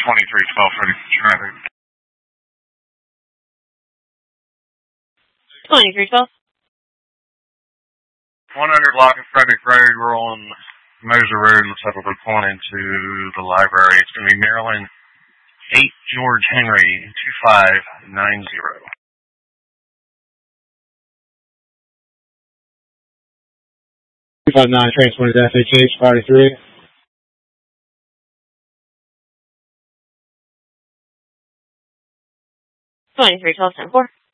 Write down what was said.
2312 ready for traffic. 2312. 100 Lock and Frederick Road. We're on Moser Road. Looks like we'll be pulling into the library. It's going to be Maryland 8 George Henry 2590. 259 transported to FHH, Party 3. 2312, 10-4.